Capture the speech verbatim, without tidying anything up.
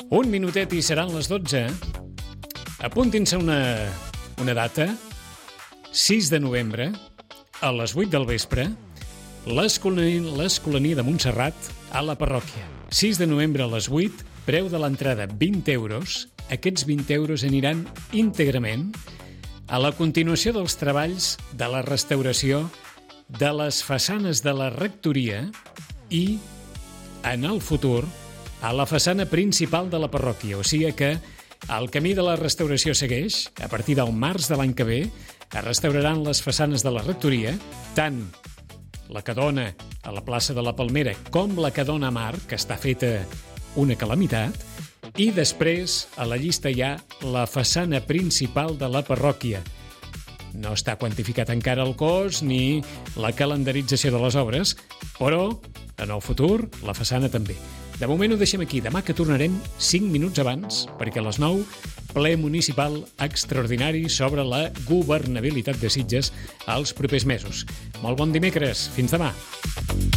Un minutet i seran les dotze. Apuntin-se una, una data. sis de novembre, a les vuit del vespre, l'Escolania, l'Escolania de Montserrat a la parròquia. sis de novembre a les vuit, preu de l'entrada vint euros. Aquests vint euros aniran íntegrament a la continuació dels treballs de la restauració de les façanes de la rectoria i, en el futur, a la façana principal de la parròquia. O sigui que el camí de la restauració segueix. A partir del març de l'any que ve es restauraran les façanes de la rectoria, tant la que dona a la plaça de la Palmera com la que dona a Mar, que està feta una calamitat, i després a la llista hi ha la façana principal de la parròquia. No està quantificat encara el cost ni la calendarització de les obres, però en el futur la façana també. De moment ho deixem aquí. Demà que tornarem cinc minuts abans, perquè a les nou, ple municipal extraordinari sobre la governabilitat de Sitges als propers mesos. Molt bon dimecres. Fins demà.